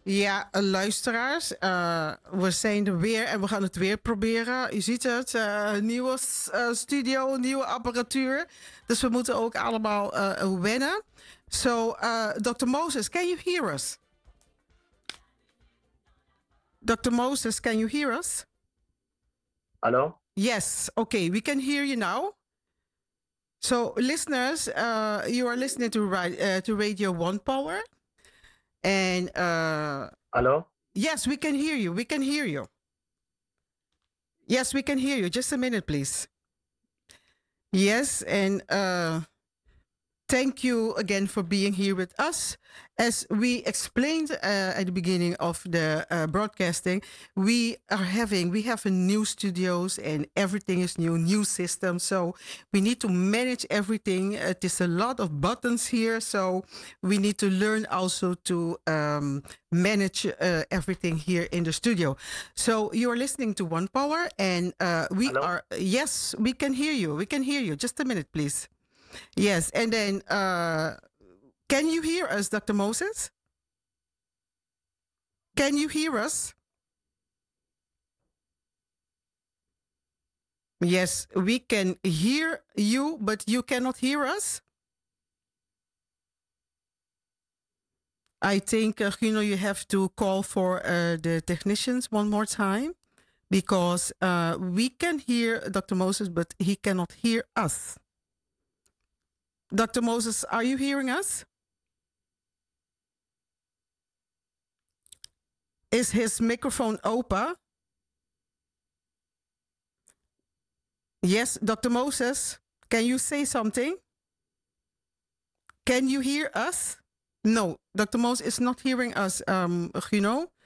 Ja, luisteraars, we zijn er weer en we gaan het weer proberen. Je ziet het, nieuwe studio, nieuwe apparatuur. Dus we moeten ook allemaal wennen. So, Dr. Moses, can you hear us? Dr. Moses, can you hear us? Hello? Yes, okay, we can hear you now. So, listeners, you are listening to Radio One Power. And Hello? yes, we can hear you. We can hear you. Yes, we can hear you. Just a minute, please. Yes, and thank you again for being here with us. As we explained at the beginning of the broadcasting, we have a new studios and everything is new system. So we need to manage everything. It is a lot of buttons here, so we need to learn also to manage everything here in the studio. So you are listening to One Power, and we Hello? are. Yes, we can hear you. We can hear you. Just a minute, please. Yes, and then can you hear us, Dr. Moses? Can you hear us? Yes, we can hear you, but you cannot hear us. I think, you have to call for the technicians one more time because we can hear Dr. Moses, but he cannot hear us. Dr. Moses, are you hearing us? Is his microphone open? Yes, Dr. Moses, can you say something? Can you hear us? No, Dr. Moses is not hearing us, Guno.